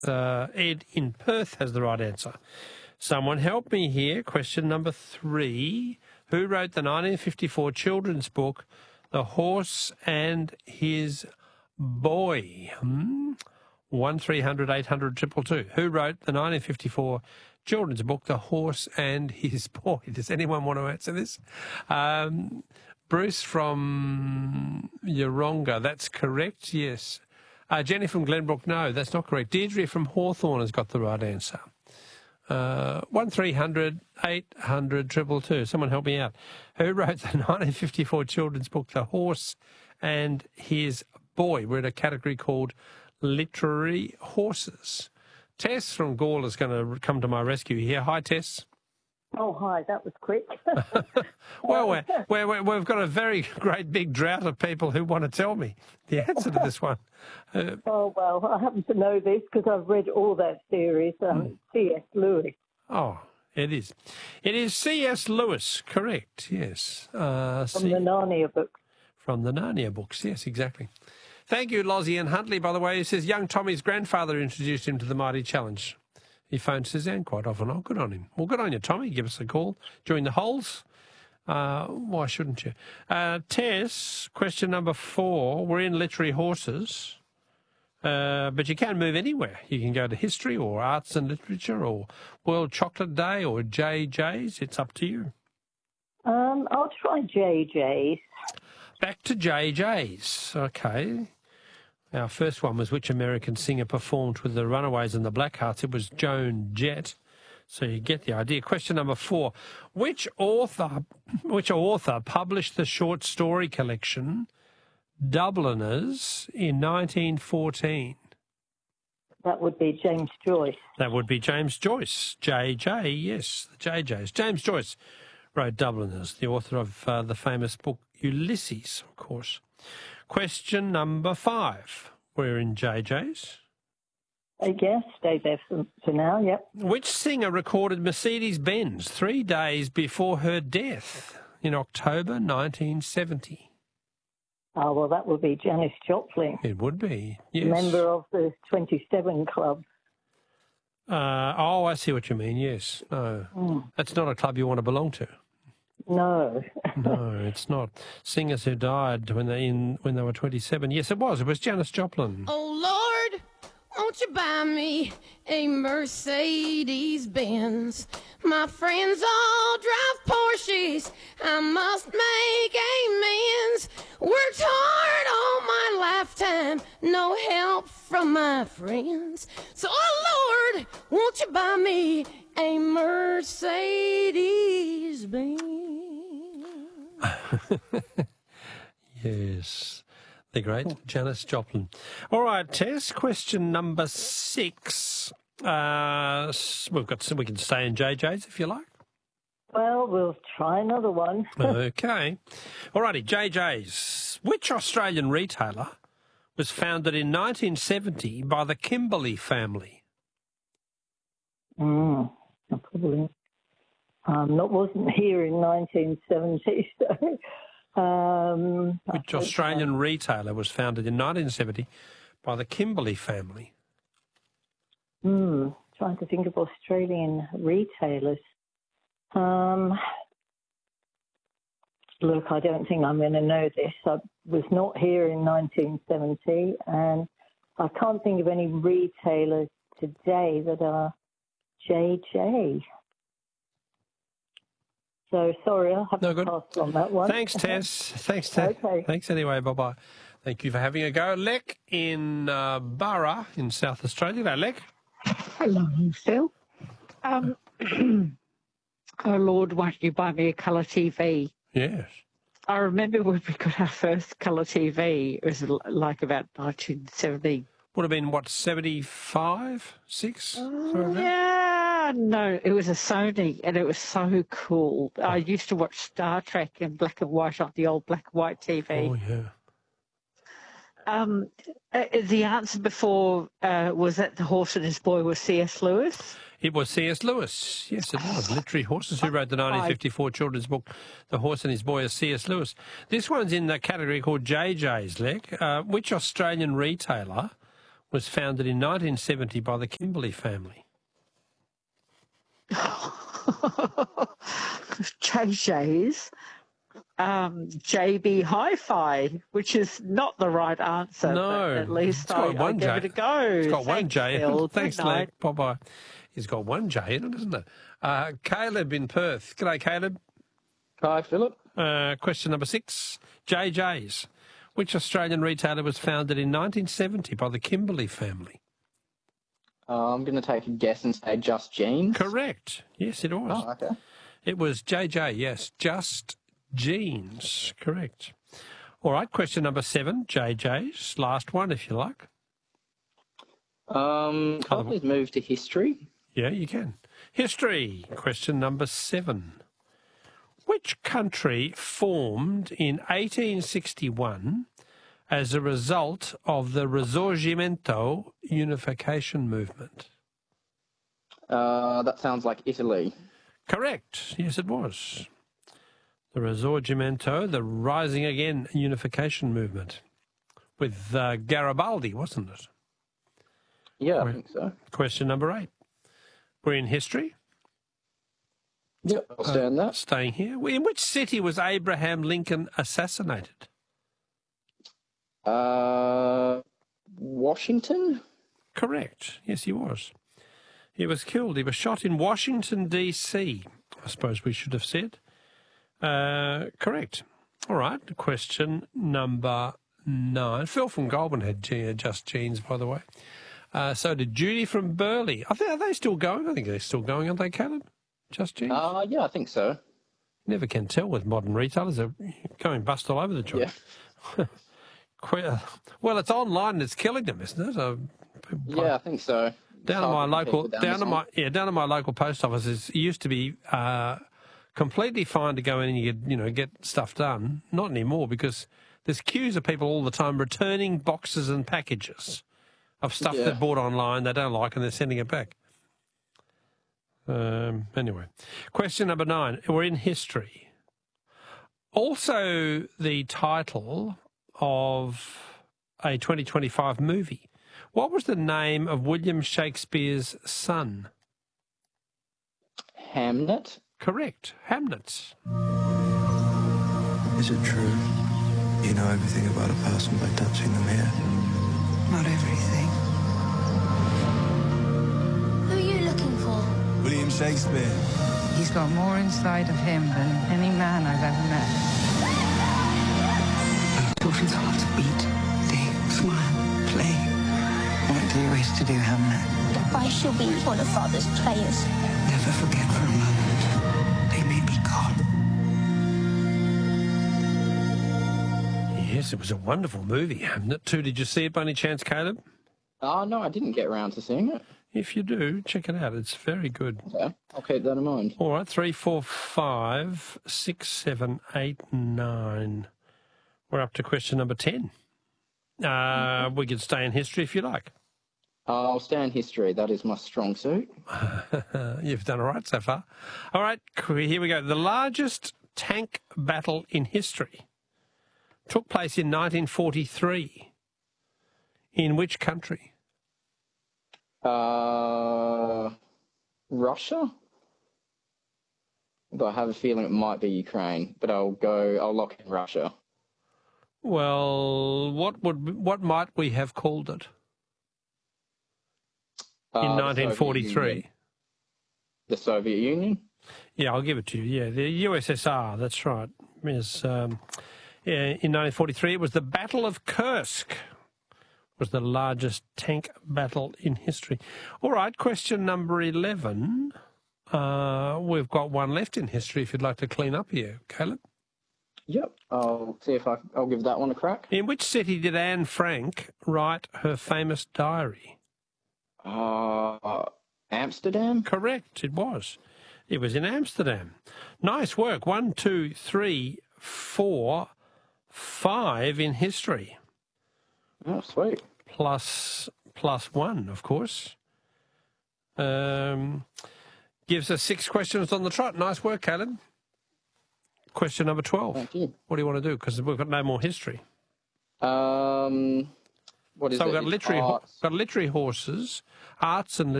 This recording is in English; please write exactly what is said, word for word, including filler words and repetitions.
Uh, Ed in Perth has the right answer. Someone help me here. Question number three. Who wrote the nineteen fifty-four children's book, The Horse and His Boy? Hmm? one three hundred eight hundred two two two. Who wrote the nineteen fifty-four children's book, The Horse and His Boy? Does anyone want to answer this? Um, Bruce from Yeronga, that's correct, yes. Uh, Jenny from Glenbrook, no, that's not correct. Deirdre from Hawthorne has got the right answer. Uh, one three hundred eight hundred two two two. Someone help me out. Who wrote the nineteen fifty-four children's book, The Horse and His Boy? We're in a category called Literary Horses. Tess from Gawler is going to come to my rescue here. Hi, Tess. Oh, hi, that was quick. Well, we're, we're, we're, we've got a very great big drought of people who want to tell me the answer to this one. Uh, oh, well, I happen to know this because I've read all their series, um, mm. C S Lewis. Oh, it is. It is C S Lewis, correct, yes. Uh, From C- the Narnia books. From the Narnia books, yes, exactly. Thank you, Lozzie and Huntley, by the way. He says young Tommy's grandfather introduced him to the Mighty Challenge. He phones Suzanne quite often. Oh, good on him. Well, good on you, Tommy. Give us a call during the holes. Uh, why shouldn't you? Uh, Tess, question number four. We're in literary horses, uh, but you can move anywhere. You can go to history or arts and literature or World Chocolate Day or J J's. It's up to you. Um, I'll try J J's. Back to J J's. Okay. Our first one was which American singer performed with the Runaways and the Blackhearts? It was Joan Jett. So you get the idea. Question number four. Which author which author published the short story collection Dubliners in nineteen fourteen? That would be James Joyce. That would be James Joyce. J J, yes, the J J's. James Joyce wrote Dubliners, the author of uh, the famous book Ulysses, of course. Question number five. We're in J J's. I guess. Stay there for, for now, yep. Which singer recorded Mercedes-Benz three days before her death in October nineteen seventy? Oh, well, that would be Janis Joplin. It would be, yes. Member of the twenty-seven Club. Uh, oh, I see what you mean, yes. No, mm. That's not a club you want to belong to. No. No, it's not. Singers who died when they in when they were twenty-seven. Yes, it was. It was Janis Joplin. Oh, Lord, won't you buy me a Mercedes-Benz? My friends all drive Porsches. I must make amends. Worked hard all my lifetime. No help from my friends. So, oh, Lord, won't you buy me a Mercedes-Benz? Yes, the great Janis Joplin. All right, Tess, question number six. Uh, we've got some, we can stay in J J's if you like. Well, we'll try another one. Okay. All righty, J J's. Which Australian retailer was founded in nineteen seventy by the Kimberley family? Mm, probably. Um, that wasn't here in nineteen seventy, so... Um, Which Australian retailer was founded in nineteen seventy by the Kimberley family? Hmm, trying to think of Australian retailers. Um, look, I don't think I'm going to know this. I was not here in nineteen seventy, and I can't think of any retailers today that are J J. So, sorry, I'll have no to good. pass on that one. Thanks, Tess. Thanks, Tess. Okay. Thanks anyway. Bye-bye. Thank you for having a go. Lek in uh, Burra in South Australia. Hello, Lek. Hello, Phil. Um, oh, Lord, won't you buy me a colour T V? Yes. I remember when we got our first colour T V. It was like about nineteen seventy. Would have been, what, seventy-five, six? Uh, yeah, no, it was a Sony, and it was so cool. I used to watch Star Trek in black and white on the old black and white T V. Oh, yeah. Um, uh, the answer before uh, was that The Horse and His Boy was C S Lewis? It was C S Lewis. Yes, it was. Literary Horses, who wrote the nineteen fifty-four children's book, The Horse and His Boy, is C S Lewis. This one's in the category called J J's, Lek. Uh, which Australian retailer was founded in nineteen seventy by the Kimberley family? J J's. Um, J B Hi-Fi, which is not the right answer. No. But at least It's got I, one I give J. it a go. It's got one Thanks, J. Phil. Thanks, Good Lee. night. Bye-bye. He's got one J in it, isn't it? Uh, Caleb in Perth. G'day, Caleb. Hi, Philip. Uh, question number six. J J's. Which Australian retailer was founded in nineteen seventy by the Kimberley family? Uh, I'm going to take a guess and say Just Jeans. Correct. Yes, it was. Oh, okay. It was J J, yes. Just Jeans. Correct. All right, question number seven. J J's. Last one, if you like. Um, can I please move to history? Yeah, you can. History. Question number seven. Which country formed in eighteen sixty-one as a result of the Risorgimento unification movement? Uh, that sounds like Italy. Correct. Yes, it was. The Risorgimento, the Rising Again unification movement with uh, Garibaldi, wasn't it? Yeah, I Right. think so. Question number eight. We're in history. Yep, I'll stand that. Staying here. In which city was Abraham Lincoln assassinated? Uh, Washington? Correct. Yes, he was. He was killed. He was shot in Washington, D C, I suppose we should have said. Uh, correct. All right. Question number nine. Phil from Goulburn had G- Just Jeans, by the way. Uh, so did Judy from Burleigh. Are they, are they still going? I think they're still going, aren't they, Caleb? Just Jeans? Uh, yeah, I think so. Never can tell with modern retailers. They're going bust all over the joint. Yeah. Que- Well, it's online and it's killing them, isn't it? So, Yeah, I think so. down at Hard my to compete local, with down at Amazon. my yeah, down at my local post office, it's- it used to be uh, completely fine to go in and you get, you know, get stuff done. Not anymore because there's queues of people all the time returning boxes and packages of stuff Yeah. they bought online they don't like and they're sending it back. Um, anyway, question number nine. We're in history. Also, the title of a twenty twenty-five movie. What was the name of William Shakespeare's son? Hamnet? Correct. Hamnet. Is it true? You know everything about a person by touching them here? Not everything. Who are you looking for? William Shakespeare. He's got more inside of him than any man I've ever met. Our children's hearts beat, they smile, play. What do you wish to do, Hamlet? I shall be one of Father's players. Never forget for a moment. They may be gone. Yes, it was a wonderful movie, Hamnet too. Did you see it by any chance, Caleb? Oh, no, I didn't get around to seeing it. If you do, check it out. It's very good. Okay, I'll keep that in mind. All right, three, four, five, six, seven, eight, nine. We're up to question number ten. Uh, we can stay in history if you like. I'll stay in history. That is my strong suit. You've done all right so far. All right, here we go. The largest tank battle in history took place in nineteen forty-three. In which country? Uh, Russia? But I have a feeling it might be Ukraine, but I'll go, I'll lock in Russia. Well, what would what might we have called it in Uh, the Soviet nineteen forty-three? Union. The Soviet Union? Yeah, I'll give it to you. Yeah, the U S S R, that's right. Is, um, yeah, in nineteen forty-three, it was the Battle of Kursk. Was the largest tank battle in history. All right, question number eleven. Uh, we've got one left in history if you'd like to clean up here, Caleb. Yep. I'll see if I, I'll give that one a crack. In which city did Anne Frank write her famous diary? Uh, Amsterdam? Correct, it was. It was in Amsterdam. Nice work. One, two, three, four, five in history. Oh, sweet. Plus, plus one, of course. Um, gives us six questions on the trot. Nice work, Caleb. Question number twelve. Thank you. What do you want to do? Because we've got no more history. Um, What is so it? we've got It's literary, ho- arts. got literary horses, arts and